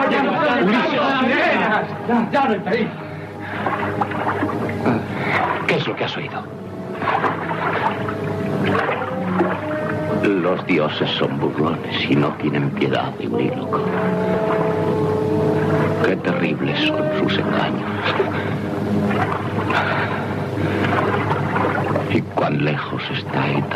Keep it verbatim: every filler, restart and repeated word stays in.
Ya, ya no estáis. ¿Qué es lo que has oído? Los dioses son burlones y no tienen piedad de Euríloco. Qué terribles son sus engaños. Y cuán lejos está Eta.